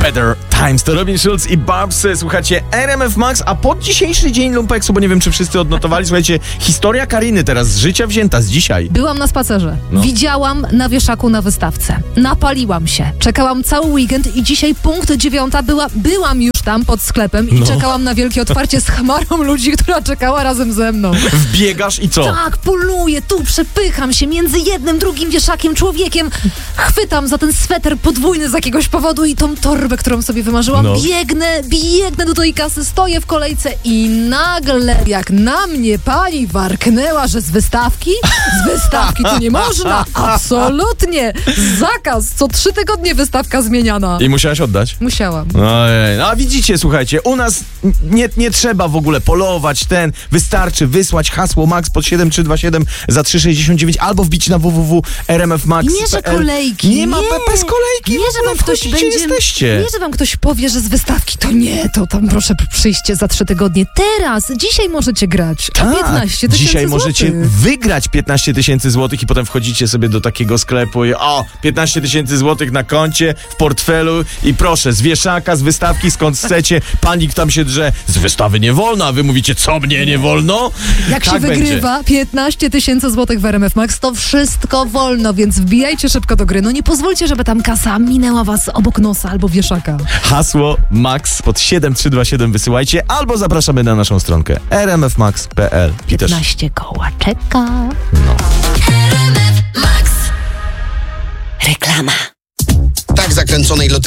Better Times. To Robin Schulz i Babs. Słuchacie RMF Max, a pod dzisiejszy dzień lumpeksu, bo nie wiem, czy wszyscy odnotowali, słuchajcie, historia Kariny teraz z życia wzięta, z dzisiaj. Byłam na spacerze. No. Widziałam na wieszaku na wystawce. Napaliłam się. Czekałam cały weekend i dzisiaj punkt 9 byłam już tam pod sklepem i czekałam na wielkie otwarcie z chmarą ludzi, która czekała razem ze mną. Wbiegasz i co? Tak, poluję, tu przepycham się między jednym, drugim wieszakiem, człowiekiem. Chwytam za ten sweter podwójny z jakiegoś powodu i tą torbę, którą sobie wymarzyłam. No. Biegnę do tej kasy, stoję w kolejce i nagle, jak na mnie pani warknęła, że z wystawki to nie można. Absolutnie. Zakaz. Co 3 tygodnie wystawka zmieniana. I musiałaś oddać? Musiałam. Ojej, a widzicie, słuchajcie, u nas nie trzeba w ogóle polować, wystarczy wysłać hasło MAX pod 7327 za 3,69 albo wbić na www.rmfmax.pl. Nie, że kolejki. Nie ma bez kolejki. Nie, że wam ktoś jesteście. Nie, że wam ktoś powie, że z wystawki to nie, to tam proszę przyjście za 3 tygodnie. Teraz, dzisiaj możecie grać. A 15 000 dzisiaj złotych. możecie wygrać 15 000 złotych i potem wchodzicie sobie do takiego sklepu i 15 000 złotych na koncie, w portfelu i proszę, z wieszaka, z wystawki, skąd chcecie, panik tam się drze, z wystawy nie wolno, a wy mówicie, co mnie nie wolno? Jak tak się wygrywa 15 000 złotych w RMF Max, to wszystko wolno, więc wbijajcie szybko do gry. No nie pozwólcie, żeby tam kasa minęła was obok nosa albo wieszaka. Hasło MAX pod 7327 wysyłajcie, albo zapraszamy na naszą stronkę rmfmax.pl. 15 koła czeka. No. Reklama. Tak zakręconej loterii